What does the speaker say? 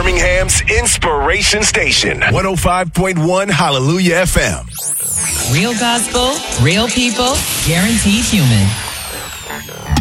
Birmingham's Inspiration Station. 105.1 Hallelujah FM. Real gospel, real people, guaranteed human.